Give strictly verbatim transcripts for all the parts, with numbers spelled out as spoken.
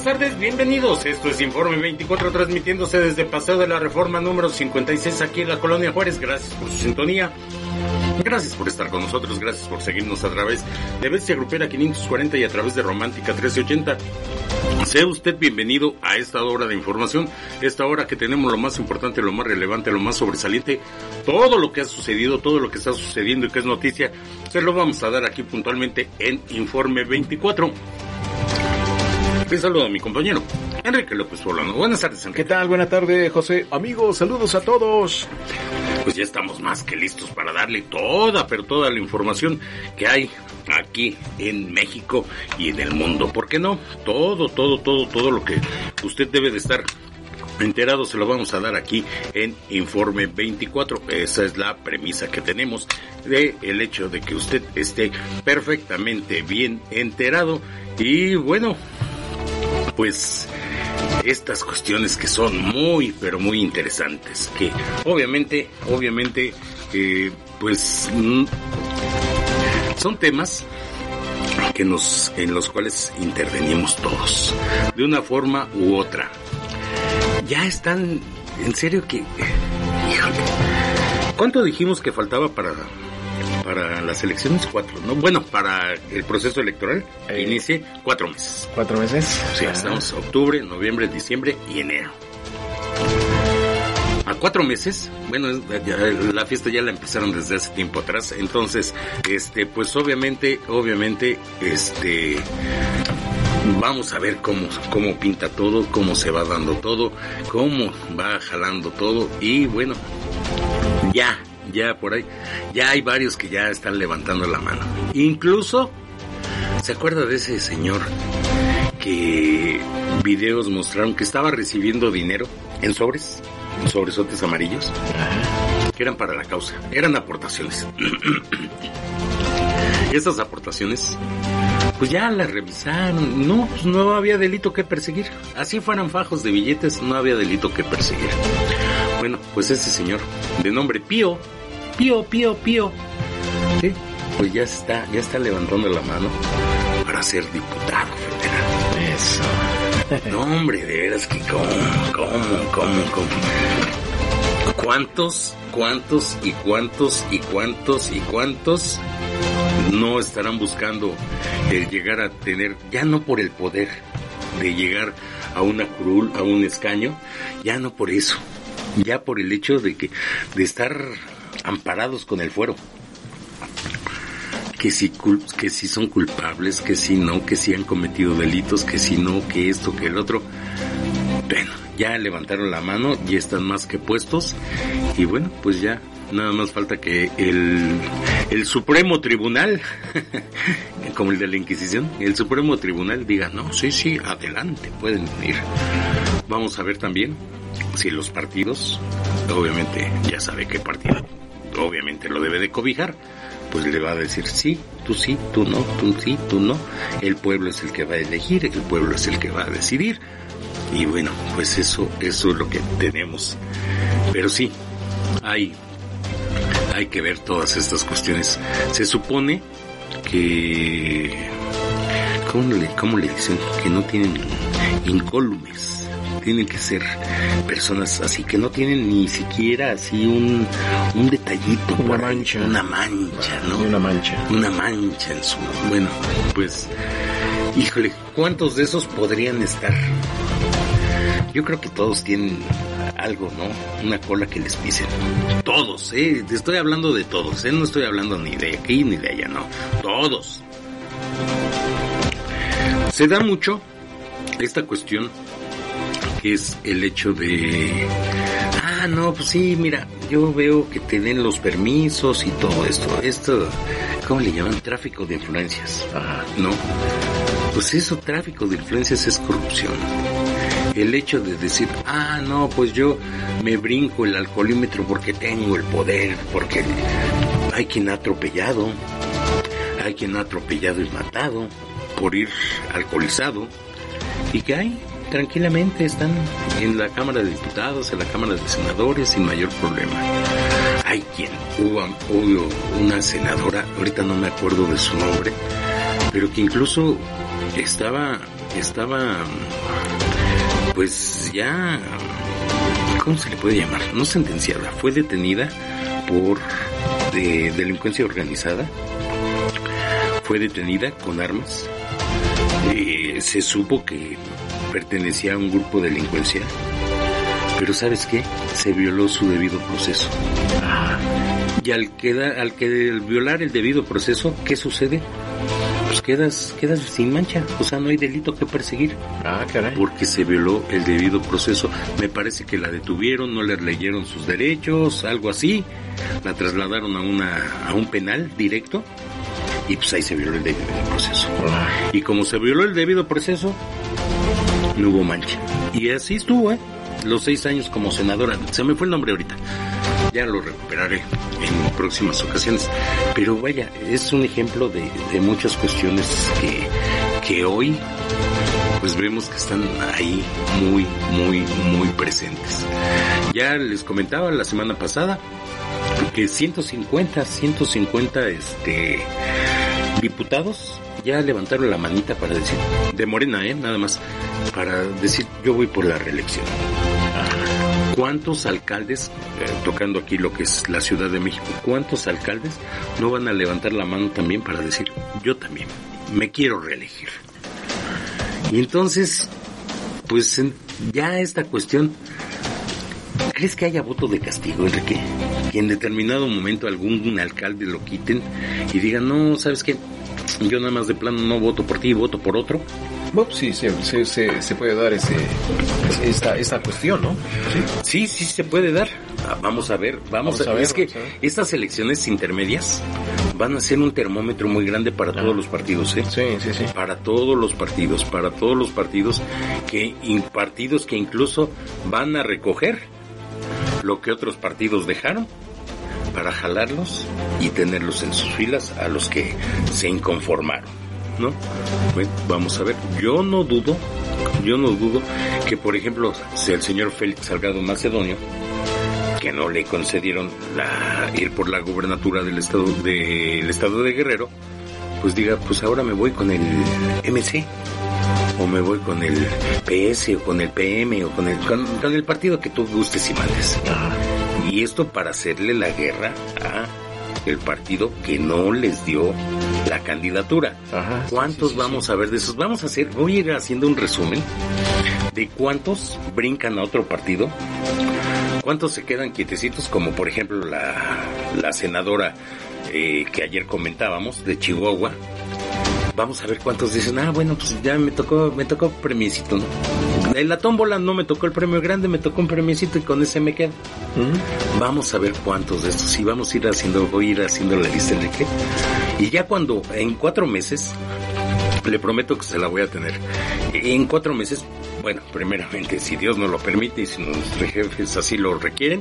tardes, bienvenidos. Esto es Informe veinticuatro, transmitiéndose desde Paseo de la Reforma número cincuenta y seis, aquí en la Colonia Juárez. Gracias por su sintonía. Gracias por estar con nosotros, gracias por seguirnos a través de Bestia Grupera quinientos cuarenta y a través de Romántica trece ochenta. Sea usted bienvenido a esta hora de información, esta hora que tenemos lo más importante, lo más relevante, lo más sobresaliente, todo lo que ha sucedido, todo lo que está sucediendo y que es noticia, se lo vamos a dar aquí puntualmente en Informe veinticuatro. Un saludo a mi compañero Enrique López Poblano. Buenas tardes, Enrique. ¿Qué tal? Buenas tardes, José. Amigos, saludos a todos. Pues ya estamos más que listos para darle toda, pero toda la información que hay aquí en México y en el mundo. ¿Por qué no? Todo, todo, todo, todo lo que usted debe de estar enterado se lo vamos a dar aquí en Informe veinticuatro. Esa es la premisa que tenemos de el hecho de que usted esté perfectamente bien enterado. Y bueno, pues estas cuestiones que son muy, pero muy interesantes, que obviamente, obviamente, eh, pues mm, son temas que nos, en los cuales intervenimos todos, de una forma u otra. Ya están, en serio que, híjole, ¿cuánto dijimos que faltaba para... para las elecciones? Cuatro, ¿no? Bueno, para el proceso electoral eh, inicie cuatro meses. ¿Cuatro meses? Sí, ah. Estamos octubre, noviembre, diciembre y enero. A cuatro meses, bueno, ya, la fiesta ya la empezaron desde hace tiempo atrás, entonces, este, pues obviamente, obviamente, este, vamos a ver cómo, cómo pinta todo, cómo se va dando todo, cómo va jalando todo y bueno, ya. Ya por ahí, ya hay varios que ya están levantando la mano. Incluso, ¿se acuerda de ese señor que videos mostraron que estaba recibiendo dinero en sobres, en sobresotes amarillos, que eran para la causa, eran aportaciones? Estas aportaciones, pues ya las revisaron, no, pues no había delito que perseguir. Así fueran fajos de billetes, no había delito que perseguir. Bueno, pues ese señor, de nombre Pío, Pío, Pío, Pío, ¿sí? Pues ya está, ya está levantando la mano para ser diputado federal. Eso. No, hombre, de veras que cómo, cómo, cómo, cómo. ¿Cuántos, cuántos y cuántos y cuántos y cuántos no estarán buscando el llegar a tener, ya no por el poder de llegar a una curul, a un escaño, ya no por eso, ya por el hecho de que, de estar amparados con el fuero, que si que si son culpables, que si no, que si han cometido delitos, que si no, que esto, que el otro. Bueno, ya levantaron la mano, ya están más que puestos y bueno, pues ya nada más falta que el el Supremo Tribunal, como el de la Inquisición, el Supremo Tribunal diga, no, sí, sí, adelante, pueden venir. Vamos a ver también si los partidos, obviamente ya sabe qué partido obviamente lo debe de cobijar, pues le va a decir sí, tú sí, tú no, tú sí, tú no. El pueblo es el que va a elegir, el pueblo es el que va a decidir. Y bueno, pues eso, eso es lo que tenemos. Pero sí, hay, hay que ver todas estas cuestiones. Se supone que, ¿cómo le, cómo le dicen? Que no tienen incólumes. Tienen que ser personas así que no tienen ni siquiera así un un detallito, una mancha, una mancha, ¿no? Una mancha, una mancha en su, bueno, pues, híjole, ¿cuántos de esos podrían estar? Yo creo que todos tienen algo, ¿no? Una cola que les pisen. Todos, eh, estoy hablando de todos, eh, no estoy hablando ni de aquí ni de allá, no, todos. Se da mucho esta cuestión, que es el hecho de, ah, no, pues sí, mira, yo veo que te den los permisos y todo esto, esto, ¿cómo le llaman? Tráfico de influencias, ah, ¿no? Pues eso, tráfico de influencias es corrupción. El hecho de decir, ah, no, pues yo me brinco el alcoholímetro porque tengo el poder, porque hay quien ha atropellado, hay quien ha atropellado y matado por ir alcoholizado, y que hay, tranquilamente están en la Cámara de Diputados, en la Cámara de Senadores sin mayor problema. Hay quien, hubo, hubo una senadora, ahorita no me acuerdo de su nombre, pero que incluso estaba estaba, pues ya, ¿cómo se le puede llamar? No sentenciada, fue detenida por de delincuencia organizada, fue detenida con armas, eh, se supo que pertenecía a un grupo delincuencial, pero ¿sabes qué? Se violó su debido proceso. Y al, queda, al que violar el debido proceso, ¿qué sucede? Pues quedas, quedas sin mancha, o sea, no hay delito que perseguir. Ah, caray. Porque se violó el debido proceso. Me parece que la detuvieron, no le leyeron sus derechos, algo así. La trasladaron a una a un penal directo y pues ahí se violó el debido proceso. Ah. Y como se violó el debido proceso, no hubo mancha. Y así estuvo, ¿eh? Los seis años como senadora. Se me fue el nombre ahorita. Ya lo recuperaré en próximas ocasiones. Pero vaya, es un ejemplo de, de muchas cuestiones que, que hoy pues vemos que están ahí muy, muy, muy presentes. Ya les comentaba la semana pasada que ciento cincuenta este, diputados ya levantaron la manita para decir, de Morena, eh, nada más, para decir yo voy por la reelección. ¿Cuántos alcaldes, eh, tocando aquí lo que es la Ciudad de México, cuántos alcaldes no van a levantar la mano también para decir, yo también, me quiero reelegir? Y entonces, pues en, ya esta cuestión, ¿crees que haya voto de castigo, Enrique? Que en determinado momento algún alcalde lo quiten y digan, no, ¿sabes qué? Yo nada más de plano no voto por ti, voto por otro. Bueno, sí, sí, sí, se, se puede dar ese, esta, esta cuestión, ¿no? Sí, sí, sí se puede dar. Vamos a ver, vamos, vamos a, a ver. Es que estas elecciones intermedias van a ser un termómetro muy grande para ah. todos los partidos, ¿eh? Sí, sí, sí. Para todos los partidos, para todos los partidos que, partidos que incluso van a recoger lo que otros partidos dejaron para jalarlos y tenerlos en sus filas a los que se inconformaron, ¿no? Bueno, vamos a ver, yo no dudo, yo no dudo que, por ejemplo, sea el señor Félix Salgado Macedonio, que no le concedieron la, ir por la gubernatura del estado de, del estado de Guerrero, pues diga, pues ahora me voy con el M C, o me voy con el P S, o con el P M, o con el, con, con el partido que tú gustes y mandes. Y esto para hacerle la guerra a el partido que no les dio la candidatura. Ajá, ¿cuántos sí, sí, vamos sí. a ver de esos? Vamos a hacer, voy a ir haciendo un resumen de cuántos brincan a otro partido, cuántos se quedan quietecitos, como por ejemplo la, la senadora eh, que ayer comentábamos, de Chihuahua. Vamos a ver cuántos dicen, ah, bueno, pues ya me tocó, me tocó premiecito, ¿no? En la tómbola no me tocó el premio grande, me tocó un premiecito y con ese me quedo. ¿Mm? Vamos a ver cuántos de estos, y vamos a ir haciendo, voy a ir haciendo la lista, Enrique. Y ya cuando, en cuatro meses, le prometo que se la voy a tener. En cuatro meses, bueno, primeramente, si Dios nos lo permite y si nuestros jefes así lo requieren,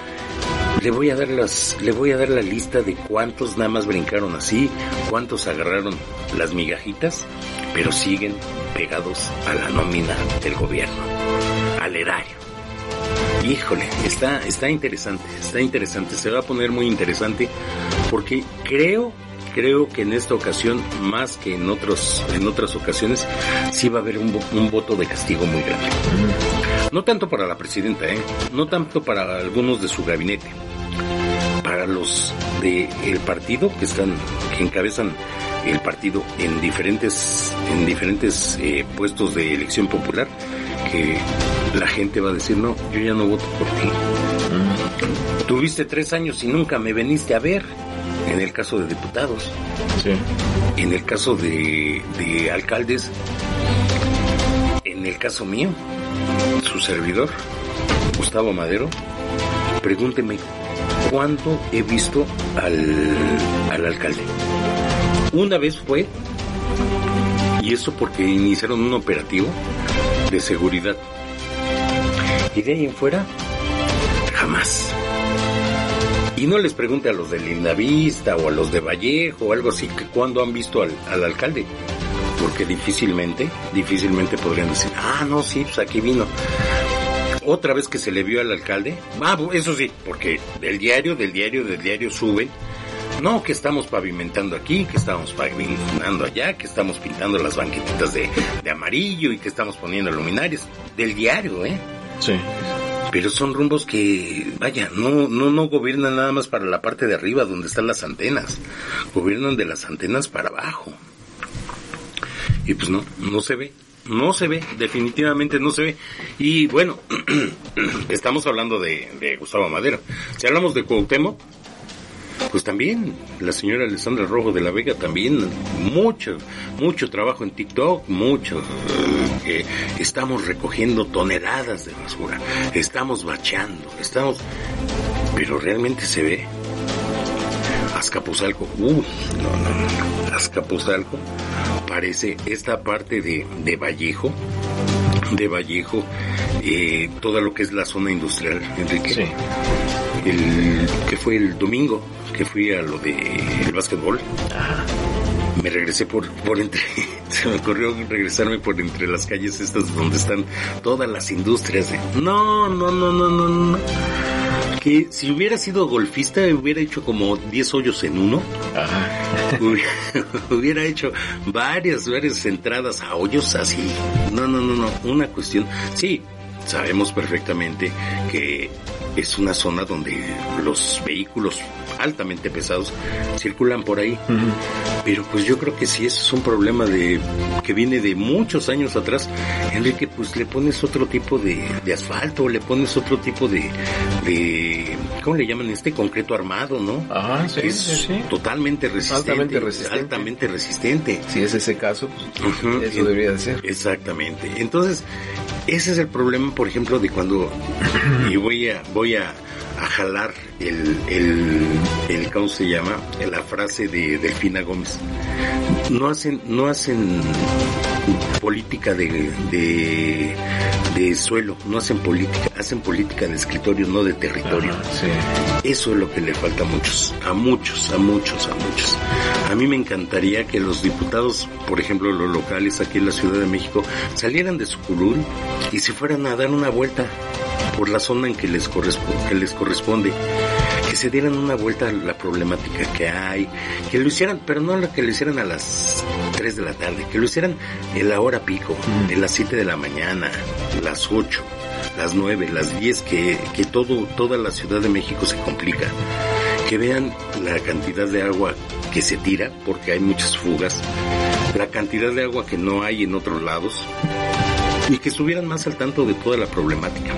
le voy a dar las, le voy a dar la lista de cuántos nada más brincaron así, cuántos agarraron las migajitas, pero siguen pegados a la nómina del gobierno, al erario. Híjole, está, está interesante, está interesante, se va a poner muy interesante, porque creo, creo que en esta ocasión, más que en otros, en otras ocasiones, sí va a haber un, un voto de castigo muy grande. No tanto para la presidenta, ¿eh? No tanto para algunos de su gabinete, para los de el partido que están, que encabezan el partido en diferentes, en diferentes eh, puestos de elección popular, que la gente va a decir, no, yo ya no voto por ti. Mm. Tuviste tres años y nunca me veniste a ver. En el caso de diputados, sí. En el caso de, de alcaldes, en el caso mío, su servidor, Gustavo Madero, pregúnteme cuándo he visto al, al alcalde. Una vez fue, y eso porque iniciaron un operativo de seguridad, y de ahí en fuera, jamás. Y no les pregunte a los de Lindavista o a los de Vallejo o algo así, que cuándo han visto al, al alcalde, porque difícilmente, difícilmente podrían decir, ah, no, sí, pues aquí vino. Otra vez que se le vio al alcalde, ah, eso sí, porque del diario, del diario, del diario suben No, que estamos pavimentando aquí, que estamos pavimentando allá, que estamos pintando las banquetitas de, de amarillo y que estamos poniendo luminarias. Del diario, ¿eh? Sí. Pero son rumbos que, vaya, no, no, no gobiernan nada más para la parte de arriba donde están las antenas. Gobiernan de las antenas para abajo. Y pues no, no se ve. No se ve, definitivamente no se ve. Y bueno, estamos hablando de, de Gustavo Madero. Si hablamos de Cuauhtémoc, pues también, la señora Alessandra Rojo de la Vega también, mucho, mucho trabajo en TikTok, mucho, eh, estamos recogiendo toneladas de basura, estamos bacheando, estamos, pero realmente se ve. Azcapotzalco, uh, no, no, no, Azcapotzalco parece esta parte de, de Vallejo, de Vallejo, eh, toda lo que es la zona industrial, Enrique. Sí. El que fue el domingo que fui a lo de el básquetbol, Ajá. me regresé por por entre se me ocurrió regresarme por entre las calles estas donde están todas las industrias de no no no no no no que si hubiera sido golfista hubiera hecho como diez hoyos en uno. Ajá. Hubiera, hubiera hecho varias varias entradas a hoyos así. No no no no una cuestión. Sí, sabemos perfectamente que es una zona donde los vehículos altamente pesados circulan por ahí. Uh-huh. Pero pues yo creo que si eso es un problema de que viene de muchos años atrás, Enrique, pues le pones otro tipo de, de asfalto, le pones otro tipo de, de ¿cómo le llaman? Este concreto armado, ¿no? Ajá, sí, es sí, sí. totalmente resistente. Altamente resistente. Altamente resistente. Si es ese caso, pues uh-huh. eso en, debería de ser. Exactamente. Entonces, ese es el problema, por ejemplo, de cuando y voy a voy a, a jalar el, el el ¿cómo se llama? La frase de Delfina Gómez. No hacen no hacen política de de de suelo, no hacen política, hacen política de escritorio, no de territorio. Ajá, sí. Eso es lo que le falta a muchos, a muchos, a muchos, a muchos. A mí me encantaría que los diputados, por ejemplo, los locales aquí en la Ciudad de México, salieran de su curul y se fueran a dar una vuelta por la zona en que les corresponde, que les corresponde. Que se dieran una vuelta a la problemática que hay, que lo hicieran, pero no que lo hicieran a las tres de la tarde, que lo hicieran en la hora pico, mm. en las siete de la mañana, las ocho, las nueve, las diez, que, que todo, toda la Ciudad de México se complica. Que vean la cantidad de agua que se tira, porque hay muchas fugas, la cantidad de agua que no hay en otros lados, y que estuvieran más al tanto de toda la problemática.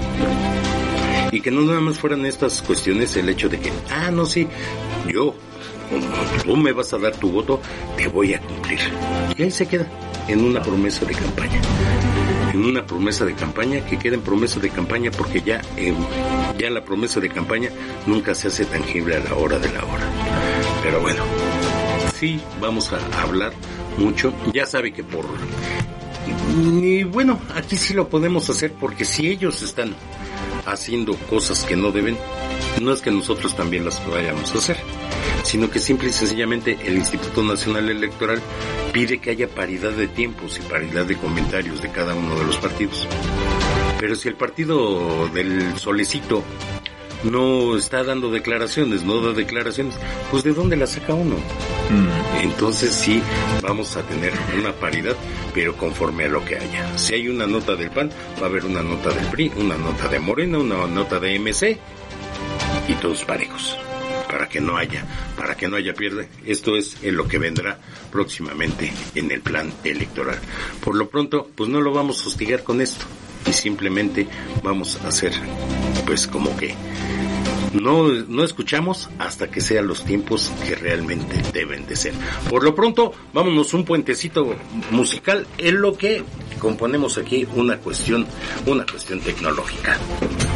Y que no nada más fueran estas cuestiones el hecho de que, ah, no, sí, yo, tú me vas a dar tu voto, te voy a cumplir. Y ahí se queda, en una promesa de campaña. En una promesa de campaña que queda en promesa de campaña porque ya, eh, ya la promesa de campaña nunca se hace tangible a la hora de la hora. Pero bueno, sí, vamos a hablar mucho. Ya sabe que por... Y bueno, aquí sí lo podemos hacer porque si ellos están haciendo cosas que no deben, no es que nosotros también las vayamos a hacer, sino que simple y sencillamente el Instituto Nacional Electoral pide que haya paridad de tiempos y paridad de comentarios de cada uno de los partidos. Pero si el partido del Solecito no está dando declaraciones, no da declaraciones, pues ¿de dónde la saca uno? Mm. Entonces sí, vamos a tener una paridad, pero conforme a lo que haya. Si hay una nota del P A N, va a haber una nota del P R I, una nota de Morena, una nota de M C, y todos parejos, para que no haya, para que no haya pierde. Esto es en lo que vendrá próximamente en el plan electoral. Por lo pronto, pues no lo vamos a hostigar con esto, y simplemente vamos a hacer, pues como que no, no escuchamos hasta que sean los tiempos que realmente deben de ser. Por lo pronto, vámonos un puentecito musical en lo que componemos aquí una cuestión, una cuestión tecnológica.